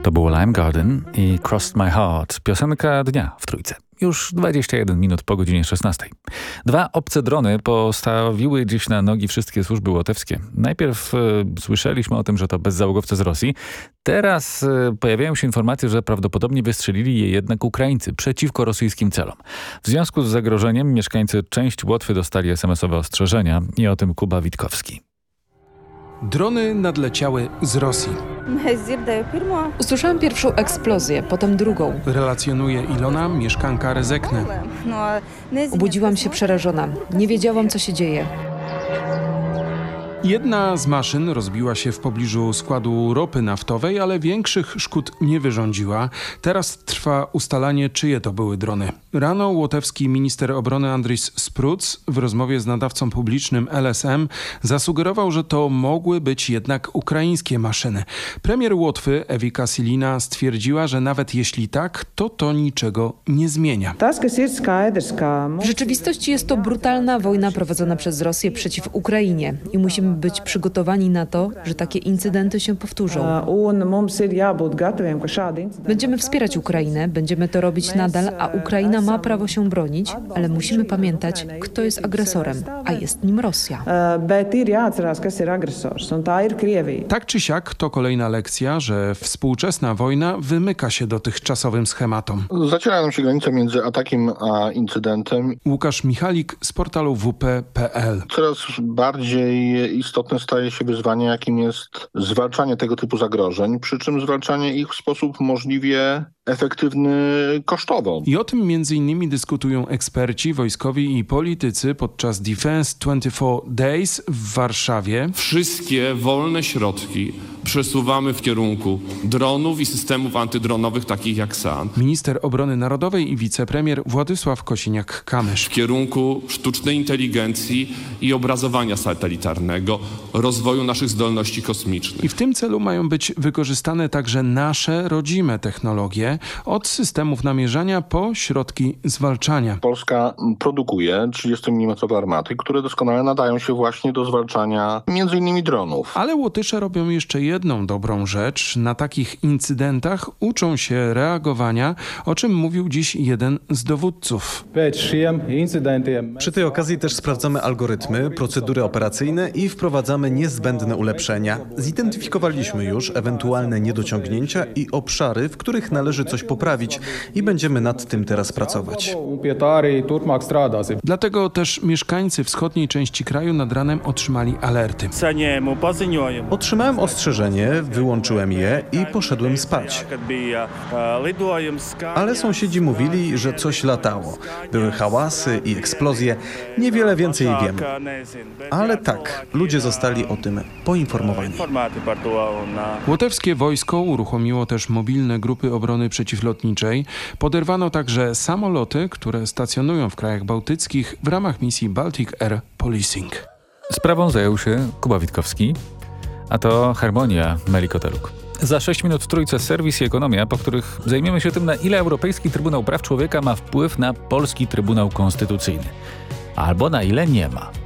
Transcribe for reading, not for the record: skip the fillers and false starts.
To było Lime Garden i Crossed My Heart, piosenka dnia w Trójce. Już 21 minut po godzinie 16. Dwa obce drony postawiły dziś na nogi wszystkie służby łotewskie. Najpierw słyszeliśmy o tym, że to bezzałogowce z Rosji. Teraz pojawiają się informacje, że prawdopodobnie wystrzelili je jednak Ukraińcy przeciwko rosyjskim celom. W związku z zagrożeniem mieszkańcy części Łotwy dostali SMS-owe ostrzeżenia i o tym Kuba Witkowski. Drony nadleciały z Rosji. Usłyszałam pierwszą eksplozję, potem drugą. Relacjonuje Ilona, mieszkanka Rezekny. Obudziłam się przerażona. Nie wiedziałam, co się dzieje. Jedna z maszyn rozbiła się w pobliżu składu ropy naftowej, ale większych szkód nie wyrządziła. Teraz trwa ustalanie, czyje to były drony. Rano łotewski minister obrony Andris Spruc w rozmowie z nadawcą publicznym LSM zasugerował, że to mogły być jednak ukraińskie maszyny. Premier Łotwy Ewika Silina stwierdziła, że nawet jeśli tak, to niczego nie zmienia. W rzeczywistości jest to brutalna wojna prowadzona przez Rosję przeciw Ukrainie i musimy być przygotowani na to, że takie incydenty się powtórzą. Będziemy wspierać Ukrainę, będziemy to robić nadal, a Ukraina ma prawo się bronić, ale musimy pamiętać, kto jest agresorem, a jest nim Rosja. Tak czy siak to kolejna lekcja, że współczesna wojna wymyka się dotychczasowym schematom. Zacierają nam się granice między atakiem a incydentem. Łukasz Michalik z portalu wp.pl. Coraz bardziej istotne staje się wyzwanie, jakim jest zwalczanie tego typu zagrożeń, przy czym zwalczanie ich w sposób możliwie efektywny kosztowo. I o tym między innymi dyskutują eksperci, wojskowi i politycy podczas Defense 24 Days w Warszawie. Wszystkie wolne środki przesuwamy w kierunku dronów i systemów antydronowych takich jak SAN. Minister Obrony Narodowej i wicepremier Władysław Kosiniak-Kamysz. W kierunku sztucznej inteligencji i obrazowania satelitarnego, rozwoju naszych zdolności kosmicznych. I w tym celu mają być wykorzystane także nasze rodzime technologie, od systemów namierzania po środki zwalczania. Polska produkuje 30 mm armaty, które doskonale nadają się właśnie do zwalczania m.in. dronów. Ale Łotysze robią jeszcze jedną dobrą rzecz. Na takich incydentach uczą się reagowania, o czym mówił dziś jeden z dowódców. Przy tej okazji też sprawdzamy algorytmy, procedury operacyjne i wprowadzamy niezbędne ulepszenia. Zidentyfikowaliśmy już ewentualne niedociągnięcia i obszary, w których należy coś poprawić i będziemy nad tym teraz pracować. Dlatego też mieszkańcy wschodniej części kraju nad ranem otrzymali alerty. Otrzymałem ostrzeżenie, wyłączyłem je i poszedłem spać. Ale sąsiedzi mówili, że coś latało. Były hałasy i eksplozje. Niewiele więcej wiem. Ale tak, ludzie zostali o tym poinformowani. Łotewskie wojsko uruchomiło też mobilne grupy obrony przeciwlotniczej. Poderwano także samoloty, które stacjonują w krajach bałtyckich w ramach misji Baltic Air Policing. Sprawą zajął się Kuba Witkowski, a to Harmonia Melikoteluk. Za 6 minut w Trójce serwis i ekonomia, po których zajmiemy się tym, na ile Europejski Trybunał Praw Człowieka ma wpływ na polski Trybunał Konstytucyjny. Albo na ile nie ma.